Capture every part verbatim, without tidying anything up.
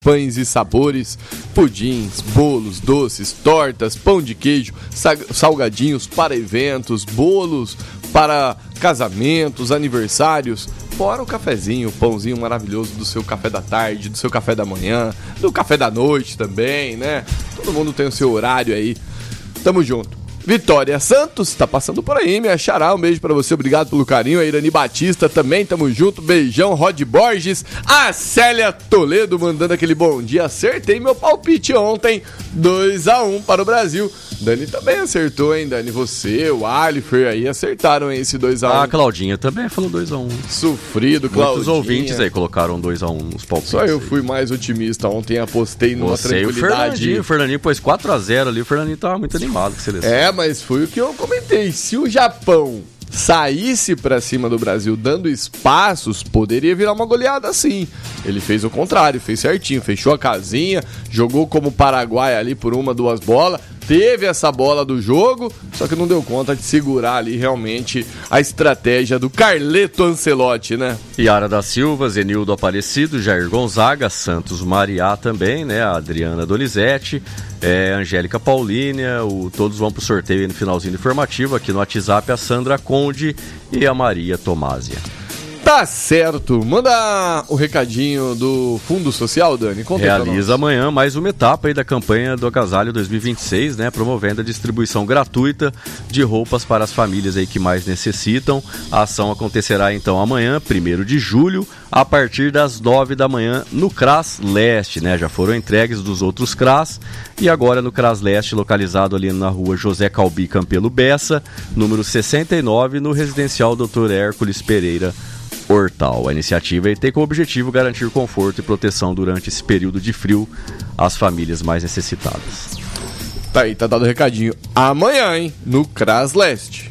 pães e sabores, pudins, bolos, doces, tortas, pão de queijo, salgadinhos para eventos, bolos para casamentos, aniversários, fora o cafezinho, o pãozinho maravilhoso do seu café da tarde, do seu café da manhã, do café da noite também, né? Todo mundo tem o seu horário aí. Tamo junto. Vitória Santos, tá passando por aí, minha xará, um beijo pra você, obrigado pelo carinho. A Irani Batista também, tamo junto, beijão. Rod Borges, a Célia Toledo mandando aquele bom dia, acertei meu palpite ontem, dois a um para o Brasil. Dani também acertou, hein, Dani, você, o Alifer aí acertaram esse dois a um. Ah, a Claudinha também falou dois a um. Sofrido, Claudinha. Muitos ouvintes aí colocaram dois a um nos palpites. Só eu aí. fui mais otimista, ontem apostei numa você tranquilidade. E o Fernandinho, o Fernandinho pôs quatro a zero ali, o Fernandinho tava muito animado com a seleção. É, mas foi o que eu comentei. Se o Japão saísse pra cima do Brasil dando espaços, poderia virar uma goleada assim. Ele fez o contrário, fez certinho, fechou a casinha, jogou como o Paraguai ali por uma, duas bolas, teve essa bola do jogo, só que não deu conta de segurar ali realmente a estratégia do Carleto Ancelotti, né? Yara da Silva, Zenildo Aparecido, Jair Gonzaga, Santos Mariá também, né? A Adriana Donizete, é, Angélica Paulínia, o, todos vão pro sorteio aí no finalzinho do informativo, aqui no WhatsApp a Sandra Conde e a Maria Tomásia. Tá certo. Manda o recadinho do Fundo Social, Dani. Conta Realiza amanhã mais uma etapa aí da campanha do Agasalho dois mil e vinte e seis, né? Promovendo a distribuição gratuita de roupas para as famílias aí que mais necessitam. A ação acontecerá então amanhã, primeiro de julho, a partir das nove da manhã no CRAS Leste, né? Já foram entregues dos outros CRAS e agora no CRAS Leste, localizado ali na rua José Calbi Campelo Bessa, número sessenta e nove, no residencial doutor Hércules Pereira Hortal. A iniciativa tem como objetivo garantir conforto e proteção durante esse período de frio às famílias mais necessitadas. Tá aí, tá dado o recadinho. Amanhã, hein, no CRAS Leste.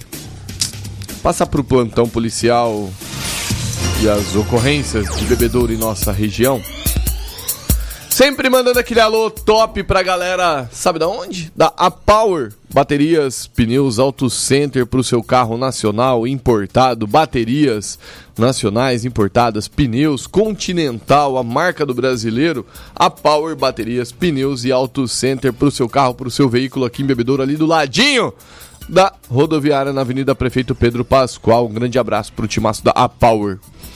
Passa pro plantão policial e as ocorrências de bebedouro em nossa região. Sempre mandando aquele alô top pra galera, sabe da onde? Da A-Power. Baterias, pneus Auto Center pro seu carro nacional importado. Baterias nacionais importadas, pneus Continental, a marca do brasileiro. A-Power, baterias, pneus e Auto Center pro seu carro, pro seu veículo aqui em Bebedouro, ali do ladinho da rodoviária na Avenida Prefeito Pedro Pascoal. Um grande abraço pro timaço da A-Power.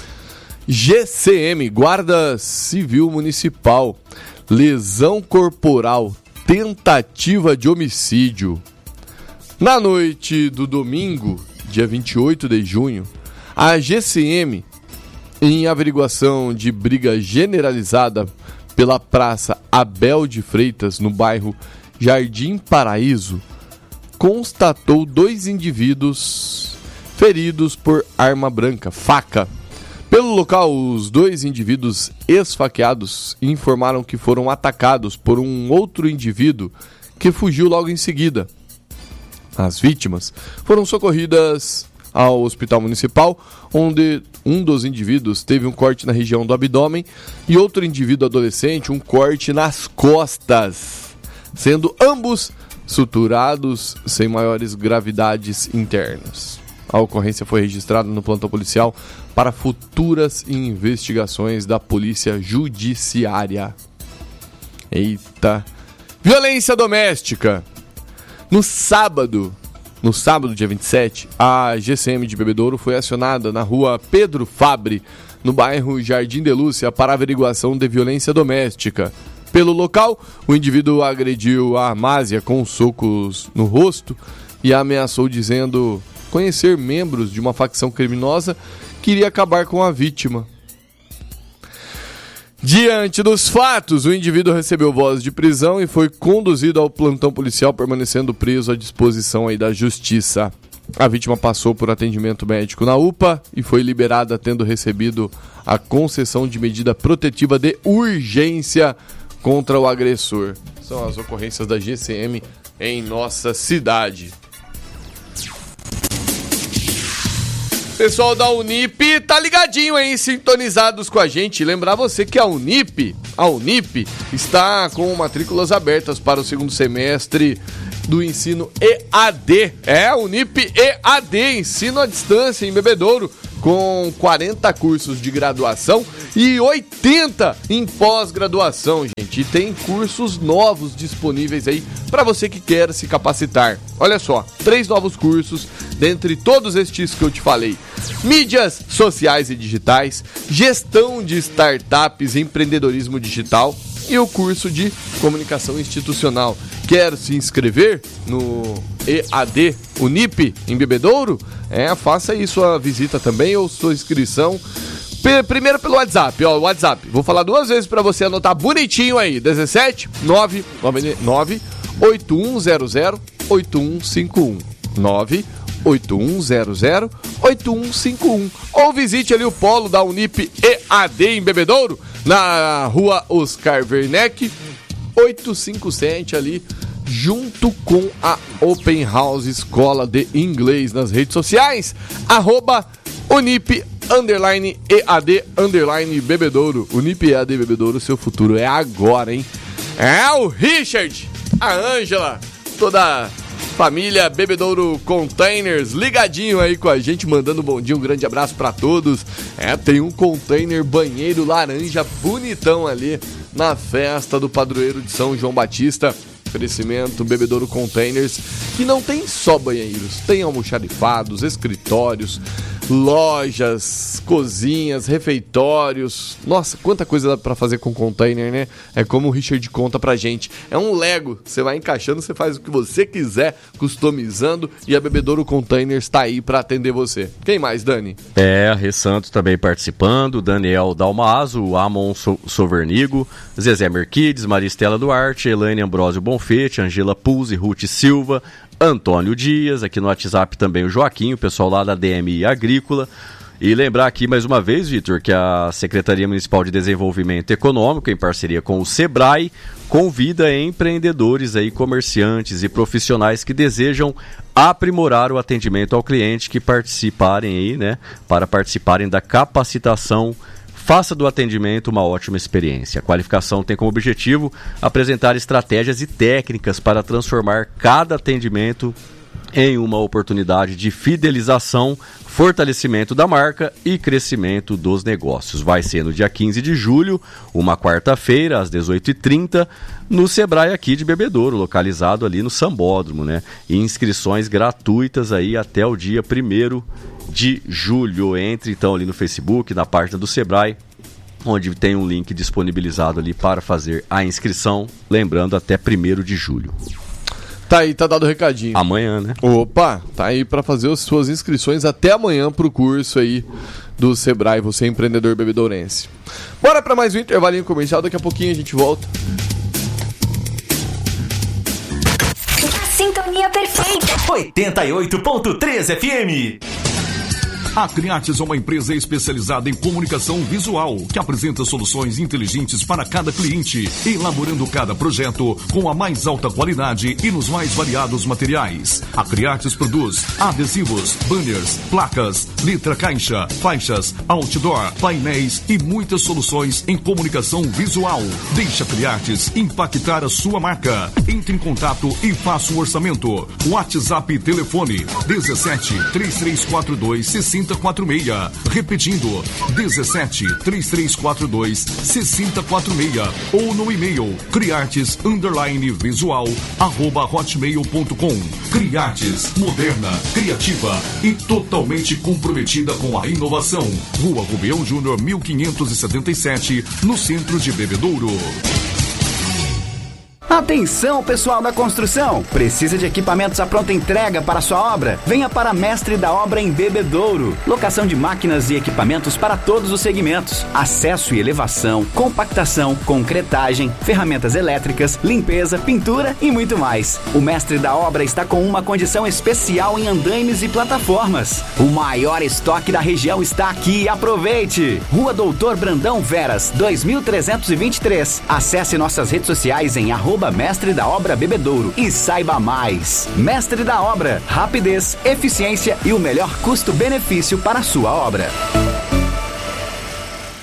G C M, Guarda Civil Municipal, lesão corporal, tentativa de homicídio. Na noite do domingo, dia vinte e oito de junho, a G C M, em averiguação de briga generalizada pela Praça Abel de Freitas, no bairro Jardim Paraíso, constatou dois indivíduos feridos por arma branca, faca. Pelo local, os dois indivíduos esfaqueados informaram que foram atacados por um outro indivíduo que fugiu logo em seguida. As vítimas foram socorridas ao hospital municipal, onde um dos indivíduos teve um corte na região do abdômen e outro indivíduo adolescente um corte nas costas, sendo ambos suturados sem maiores gravidades internas. A ocorrência foi registrada no plantão policial para futuras investigações da Polícia Judiciária. Eita! Violência doméstica. No sábado, no sábado, dia vinte e sete, a G C M de Bebedouro foi acionada na rua Pedro Fabre, no bairro Jardim de Lúcia, para averiguação de violência doméstica. Pelo local, o indivíduo agrediu a Amásia com socos no rosto e a ameaçou dizendo conhecer membros de uma facção criminosa que iria acabar com a vítima. Diante dos fatos, o indivíduo recebeu voz de prisão e foi conduzido ao plantão policial, permanecendo preso à disposição aí da justiça. A vítima passou por atendimento médico na U P A e foi liberada, tendo recebido a concessão de medida protetiva de urgência contra o agressor. São as ocorrências da G C M em nossa cidade. Pessoal da Unip tá ligadinho aí, sintonizados com a gente. Lembrar você que a Unip, a Unip está com matrículas abertas para o segundo semestre do ensino E A D. É, Unip E A D, ensino à distância em Bebedouro, com quarenta cursos de graduação e oitenta em pós-graduação, gente. E tem cursos novos disponíveis aí para você que quer se capacitar. Olha só, três novos cursos, dentre todos estes que eu te falei: mídias sociais e digitais, gestão de startups e empreendedorismo digital e o curso de comunicação institucional. Quer se inscrever no E A D Unip em Bebedouro? É, faça aí sua visita também ou sua inscrição. P- primeiro pelo WhatsApp, ó, WhatsApp. Vou falar duas vezes para você anotar bonitinho aí. dezessete nove nove oito um zero zero oito um cinco um. nove oito um zero zero oito um cinco um. Ou visite ali o polo da Unip E A D em Bebedouro, na rua Oscar Werneck, oitocentos e cinquenta e sete ali, junto com a Open House Escola de Inglês nas redes sociais, arroba Unip underline E A D underline Bebedouro. Unip E A D Bebedouro, seu futuro é agora, hein? É o Richard, a Ângela, toda a família Bebedouro Containers ligadinho aí com a gente, mandando um bom dia, um grande abraço pra todos. É, tem um container banheiro laranja bonitão ali na festa do padroeiro de São João Batista. Oferecimento Bebedouro Containers, que não tem só banheiros, tem almoxarifados, escritórios, lojas, cozinhas, refeitórios. Nossa, quanta coisa dá pra fazer com container, né? É como o Richard conta pra gente. É um Lego, você vai encaixando, você faz o que você quiser, customizando, e a Bebedouro Containers tá aí pra atender você. Quem mais, Dani? É, a Rê Santos também participando, Daniel Dalmazo, Amon so- Sovernigo, Zezé Merquides, Maristela Duarte, Elaine Ambrósio Bonfete, Angela Pulse, Ruth Silva, Antônio Dias, aqui no WhatsApp também o Joaquim, o pessoal lá da D M I Agrícola. E lembrar aqui mais uma vez, Vitor, que a Secretaria Municipal de Desenvolvimento Econômico, em parceria com o Sebrae, convida empreendedores aí, comerciantes e profissionais que desejam aprimorar o atendimento ao cliente que participarem aí, né, para participarem da capacitação. Faça do atendimento uma ótima experiência. A qualificação tem como objetivo apresentar estratégias e técnicas para transformar cada atendimento em uma oportunidade de fidelização, fortalecimento da marca e crescimento dos negócios. Vai ser no dia quinze de julho, uma quarta-feira, às dezoito e trinta, no Sebrae aqui de Bebedouro, localizado ali no Sambódromo, né? E inscrições gratuitas aí até o dia primeiro de julho. Entre então ali no Facebook, na página do Sebrae, onde tem um link disponibilizado ali para fazer a inscrição, lembrando, até primeiro de julho. Tá aí, tá dado o recadinho. Amanhã, né? Opa, tá aí pra fazer as suas inscrições até amanhã pro curso aí do Sebrae, você empreendedor bebedourense. Bora pra mais um intervalinho comercial, daqui a pouquinho a gente volta. A sintonia perfeita. oitenta e oito ponto três F M. A Criates é uma empresa especializada em comunicação visual, que apresenta soluções inteligentes para cada cliente, elaborando cada projeto com a mais alta qualidade e nos mais variados materiais. A Criates produz adesivos, banners, placas, letra caixa, faixas, outdoor, painéis e muitas soluções em comunicação visual. Deixa a Criates impactar a sua marca. Entre em contato e faça o orçamento. WhatsApp e telefone dezessete, três três quatro dois, seis zero quatro seis. Repetindo, dezessete, três três quatro dois, seis zero quatro seis. Ou no e-mail criartes underline visual arroba hotmail ponto com. Criartes, moderna, criativa e totalmente comprometida com a inovação. Rua Rubião Júnior, mil quinhentos e setenta e sete, no centro de Bebedouro. Atenção, pessoal da construção! Precisa de equipamentos à pronta entrega para sua obra? Venha para Mestre da Obra em Bebedouro. Locação de máquinas e equipamentos para todos os segmentos. Acesso e elevação, compactação, concretagem, ferramentas elétricas, limpeza, pintura e muito mais. O Mestre da Obra está com uma condição especial em andaimes e plataformas. O maior estoque da região está aqui. Aproveite! Rua Doutor Brandão Veras, dois mil trezentos e vinte e três. Acesse nossas redes sociais em arroba Mestre da Obra Bebedouro e saiba mais. Mestre da Obra, rapidez, eficiência e o melhor custo-benefício para a sua obra.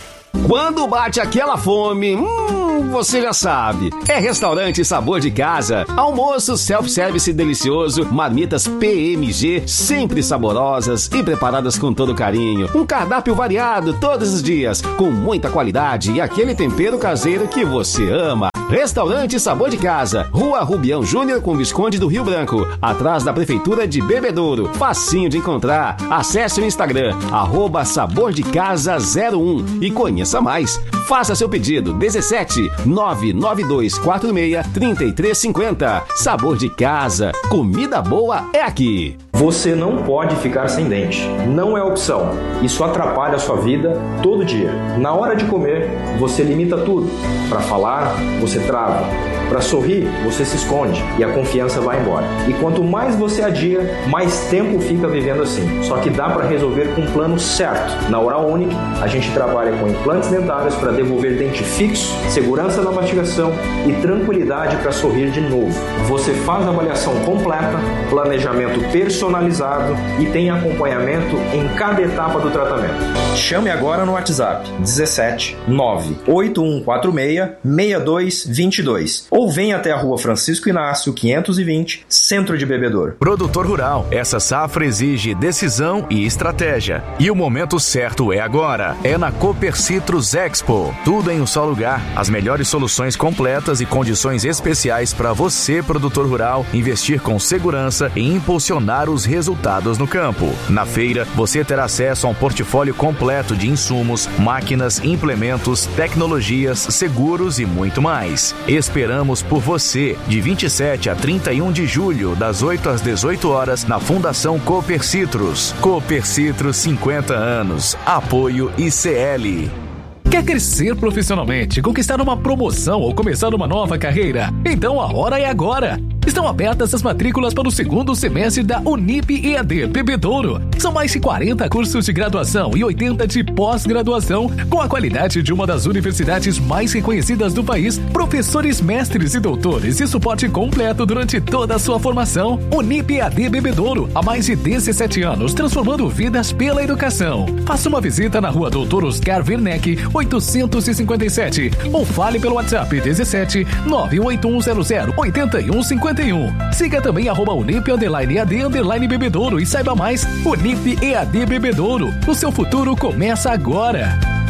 Quando bate aquela fome, hum, você já sabe. É Restaurante Sabor de Casa. Almoço self-service delicioso, marmitas P M G, sempre saborosas e preparadas com todo carinho. Um cardápio variado todos os dias, com muita qualidade e aquele tempero caseiro que você ama. Restaurante Sabor de Casa, Rua Rubião Júnior com Visconde do Rio Branco, atrás da Prefeitura de Bebedouro. Facinho de encontrar. Acesse o Instagram, arroba Sabor de Casa zero um e conheça mais. Faça seu pedido, dezessete nove nove dois quatro seis três três cinco zero. Sabor de Casa, comida boa é aqui. Você não pode ficar sem dente. Não é opção. Isso atrapalha a sua vida todo dia. Na hora de comer, você limita tudo. Para falar, você trava. Para sorrir, você se esconde e a confiança vai embora. E quanto mais você adia, mais tempo fica vivendo assim. Só que dá para resolver com um plano certo. Na Oral Unique, a gente trabalha com implantes dentários para devolver dente fixo, segurança na mastigação e tranquilidade para sorrir de novo. Você faz a avaliação completa, planejamento personalizado e tem acompanhamento em cada etapa do tratamento. Chame agora no WhatsApp dezessete nove oito um quatro seis seis dois dois dois ou venha até a Rua Francisco Inácio quinhentos e vinte, Centro de Bebedouro. Produtor rural, essa safra exige decisão e estratégia. E o momento certo é agora. É na Cooper Citrus Expo. Tudo em um só lugar. As melhores soluções completas e condições especiais para você, produtor rural, investir com segurança e impulsionar os resultados no campo. Na feira, você terá acesso a um portfólio completo de insumos, máquinas, implementos, tecnologias, seguros e muito mais. Esperamos por você, de vinte e sete a trinta e um de julho, das oito às dezoito horas, na Fundação Cooper Citrus. Cooper Citrus, cinquenta anos. Apoio I C L. Quer crescer profissionalmente, conquistar uma promoção ou começar uma nova carreira? Então a hora é agora! Estão abertas as matrículas para o segundo semestre da Unip E A D Bebedouro. São mais de quarenta cursos de graduação e oitenta de pós-graduação, com a qualidade de uma das universidades mais reconhecidas do país, professores, mestres e doutores e suporte completo durante toda a sua formação. Unip E A D Bebedouro, há mais de dezessete anos, transformando vidas pela educação. Faça uma visita na Rua Doutor Oscar Werneck, oitocentos e cinquenta e sete, ou fale pelo WhatsApp dezessete nove oito um zero zero oito um cinco um. Siga também arroba Unip underline E A D underline Bebedouro e saiba mais. Unip E A D Bebedouro. O seu futuro começa agora.